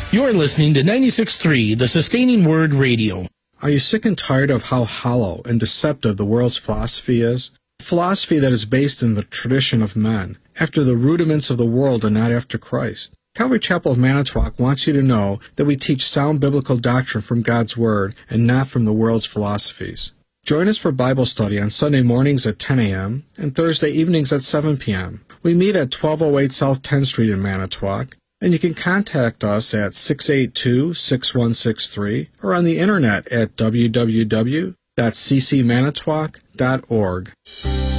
You're listening to 96.3, the Sustaining Word Radio. Are you sick and tired of how hollow and deceptive the world's philosophy is? A philosophy that is based in the tradition of men, after the rudiments of the world and not after Christ. Calvary Chapel of Manitowoc wants you to know that we teach sound biblical doctrine from God's Word and not from the world's philosophies. Join us for Bible study on Sunday mornings at 10 a.m. and Thursday evenings at 7 p.m. We meet at 1208 South 10th Street in Manitowoc, and you can contact us at 682-6163 or on the internet at www.ccmanitowoc.org.